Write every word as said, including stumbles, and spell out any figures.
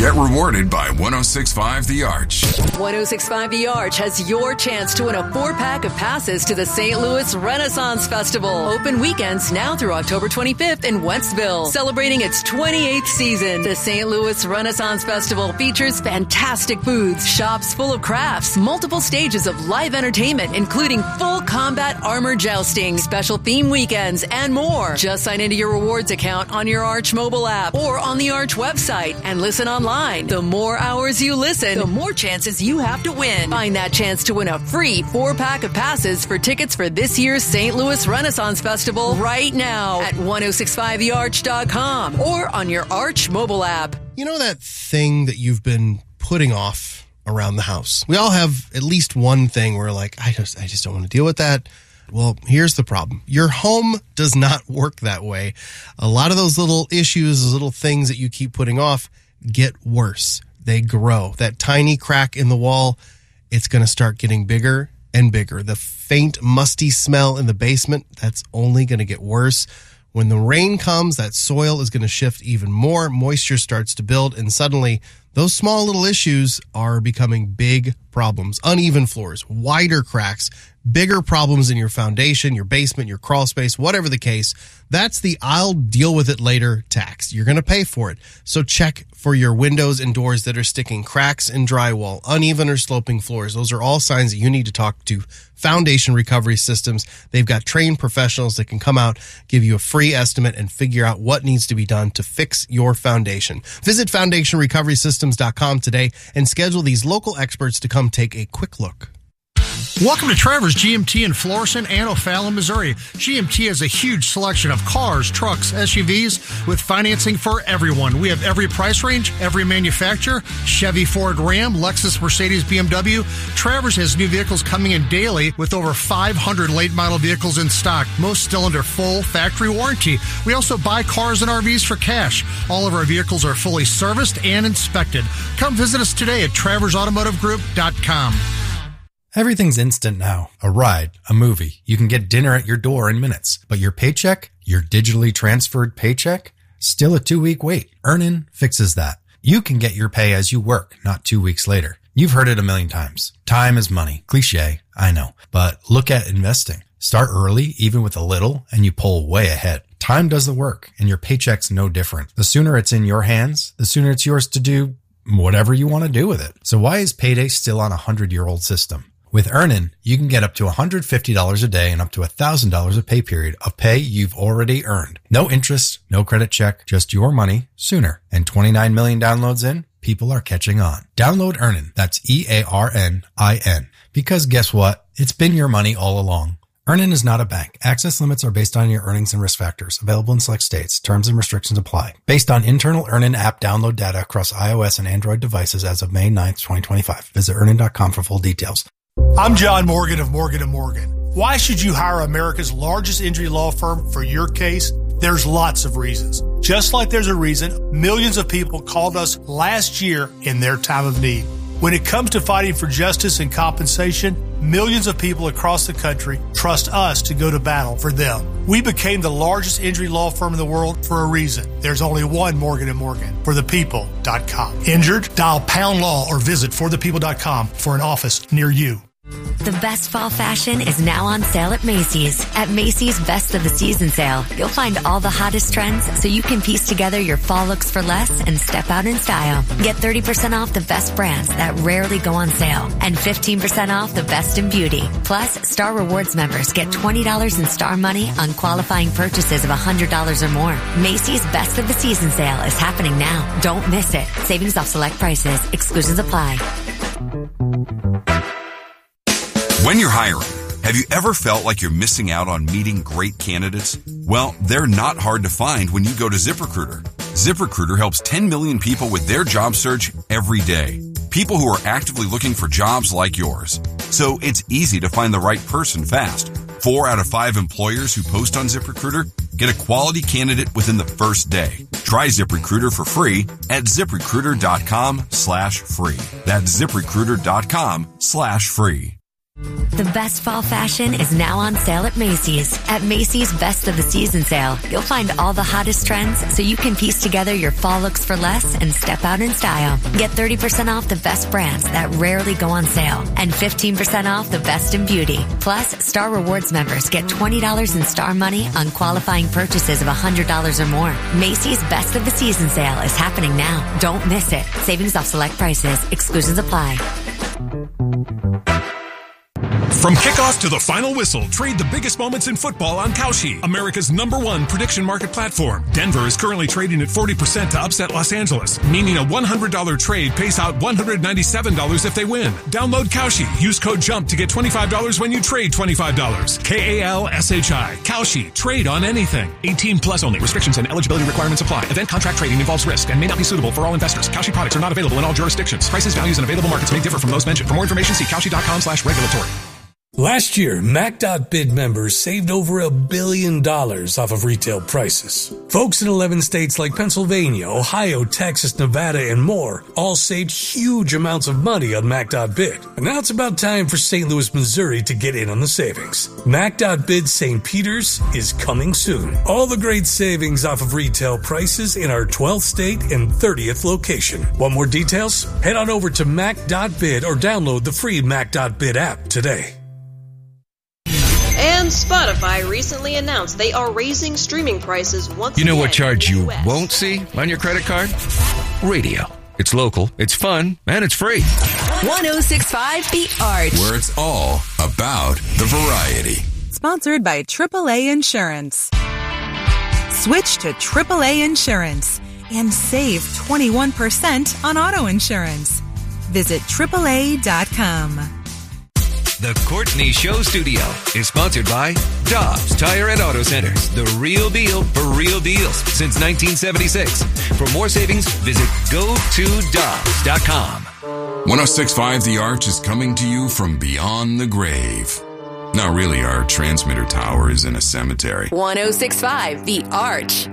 Get rewarded by one oh six point five The Arch. one oh six point five The Arch has your chance to win a four-pack of passes to the Saint Louis Renaissance Festival. Open weekends now through October twenty-fifth in Wentzville. Celebrating its twenty-eighth season, the Saint Louis Renaissance Festival features fantastic booths, shops full of crafts, multiple stages of live entertainment, including full combat armor jousting, special theme weekends, and more. Just sign into your rewards account on your Arch mobile app or on the Arch website and listen online. The more hours you listen, the more chances you have to win. Find that chance to win a free four-pack of passes for tickets for this year's Saint Louis Renaissance Festival right now at ten sixty-five the arch dot com or on your Arch mobile app. You know that thing that you've been putting off around the house? We all have at least one thing where like, I just, I just don't want to deal with that. Well, here's the problem. Your home does not work that way. A lot of those little issues, those little things that you keep putting off get worse. They grow. That tiny crack in the wall, it's going to start getting bigger and bigger. The faint, musty smell in the basement, that's only going to get worse. When the rain comes, that soil is going to shift even more. Moisture starts to build, and suddenly those small little issues are becoming big problems. Uneven floors, wider cracks, bigger problems in your foundation, your basement, your crawl space, whatever the case. That's the I'll deal with it later tax. You're going to pay for it. So check for your windows and doors that are sticking cracks in drywall, uneven or sloping floors. Those are all signs that you need to talk to Foundation Recovery Systems. They've got trained professionals that can come out, give you a free estimate, and figure out what needs to be done to fix your foundation. Visit foundation recovery systems dot com today and schedule these local experts to come take a quick look. Welcome to Travers G M T in Florissant and O'Fallon, Missouri. G M T has a huge selection of cars, trucks, S U Vs with financing for everyone. We have every price range, every manufacturer, Chevy, Ford, Ram, Lexus, Mercedes, B M W. Travers has new vehicles coming in daily with over five hundred late model vehicles in stock, most still under full factory warranty. We also buy cars and R Vs for cash. All of our vehicles are fully serviced and inspected. Come visit us today at travers automotive group dot com. Everything's instant now. A ride, a movie. You can get dinner at your door in minutes. But your paycheck, your digitally transferred paycheck, still a two-week wait. Earnin fixes that. You can get your pay as you work, not two weeks later. You've heard it a million times. Time is money. Cliche, I know. But look at investing. Start early, even with a little, and you pull way ahead. Time does the work, and your paycheck's no different. The sooner it's in your hands, the sooner it's yours to do whatever you want to do with it. So why is payday still on a hundred-year-old system? With Earnin, you can get up to one hundred fifty dollars a day and up to one thousand dollars a pay period of pay you've already earned. No interest, no credit check, just your money sooner. And twenty-nine million downloads in, people are catching on. Download Earnin. That's E A R N I N. Because guess what? It's been your money all along. Earnin is not a bank. Access limits are based on your earnings and risk factors. Available in select states. Terms and restrictions apply. Based on internal Earnin app download data across iOS and Android devices as of May ninth, twenty twenty-five. Visit earnin dot com for full details. I'm John Morgan of Morgan and Morgan. Why should you hire America's largest injury law firm for your case? There's lots of reasons. Just like there's a reason millions of people called us last year in their time of need. When it comes to fighting for justice and compensation, millions of people across the country trust us to go to battle for them. We became the largest injury law firm in the world for a reason. There's only one Morgan and Morgan, for the people dot com. Injured? Dial pound law or visit for the people dot com for an office near you. The best fall fashion is now on sale at Macy's. At Macy's Best of the Season sale, you'll find all the hottest trends so you can piece together your fall looks for less and step out in style. Get thirty percent off the best brands that rarely go on sale and fifteen percent off the best in beauty. Plus, Star Rewards members get twenty dollars in Star Money on qualifying purchases of one hundred dollars or more. Macy's Best of the Season sale is happening now. Don't miss it. Savings off select prices. Exclusions apply. When you're hiring, have you ever felt like you're missing out on meeting great candidates? Well, they're not hard to find when you go to ZipRecruiter. ZipRecruiter helps ten million people with their job search every day. People who are actively looking for jobs like yours. So it's easy to find the right person fast. Four out of five employers who post on ZipRecruiter get a quality candidate within the first day. Try ZipRecruiter for free at ZipRecruiter dot com slash free. That's ZipRecruiter dot com slash free. The best fall fashion is now on sale at Macy's. At Macy's Best of the Season sale, you'll find all the hottest trends so you can piece together your fall looks for less and step out in style. Get thirty percent off the best brands that rarely go on sale and fifteen percent off the best in beauty. Plus, Star Rewards members get twenty dollars in Star Money on qualifying purchases of one hundred dollars or more. Macy's Best of the Season sale is happening now. Don't miss it. Savings off select prices. Exclusions apply. From kickoff to the final whistle, trade the biggest moments in football on Kalshi, America's number one prediction market platform. Denver is currently trading at forty percent to upset Los Angeles, meaning a one hundred dollars trade pays out one hundred ninety-seven dollars if they win. Download Kalshi. Use code JUMP to get twenty-five dollars when you trade twenty-five dollars. K A L S H I. Kalshi. Trade on anything. eighteen plus only. Restrictions and eligibility requirements apply. Event contract trading involves risk and may not be suitable for all investors. Kalshi products are not available in all jurisdictions. Prices, values, and available markets may differ from those mentioned. For more information, see Kalshi.com slash regulatory. Last year, Mac.bid members saved over a billion dollars off of retail prices. Folks in eleven states like Pennsylvania, Ohio, Texas, Nevada, and more all saved huge amounts of money on Mac.bid. And now it's about time for Saint Louis, Missouri to get in on the savings. Mac.bid Saint Peter's is coming soon. All the great savings off of retail prices in our twelfth state and thirtieth location. Want more details? Head on over to Mac.bid or download the free Mac.bid app today. And Spotify recently announced they are raising streaming prices once again. You know what again charge in the you U S. won't see on your credit card? Radio. It's local, it's fun, and it's free. one oh six point five The Arch. Where it's all about the variety. Sponsored by triple A Insurance. Switch to triple A Insurance and save twenty-one percent on auto insurance. Visit triple A dot com. The Courtney Show Studio is sponsored by Dobbs Tire and Auto Centers. The real deal for real deals since nineteen seventy-six. For more savings, visit go to dobbs dot com. one oh six point five The Arch is coming to you from beyond the grave. Now, really, our transmitter tower is in a cemetery. one oh six point five The Arch.